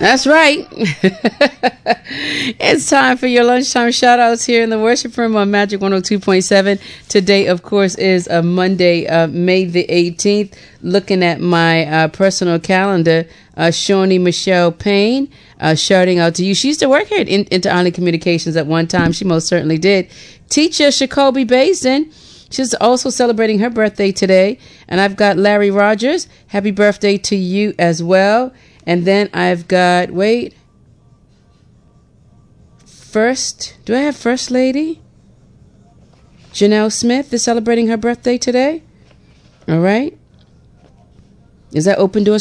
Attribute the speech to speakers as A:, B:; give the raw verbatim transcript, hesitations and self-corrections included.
A: That's right. It's time for your lunchtime shout outs here in the worship room on Magic one oh two point seven. Today, of course, is a Monday, uh, May the eighteenth. Looking at my uh, personal calendar, uh, Shawnee Michelle Payne, uh, shouting out to you. She used to work here at in- Inter-Island Communications at one time. She most certainly did. Teacher Shakobi Basin. She's also celebrating her birthday today. And I've got Larry Rogers. Happy birthday to you as well. And then I've got, wait, first, do I have First Lady? Janelle Smith is celebrating her birthday today. All right. Is that Open Doors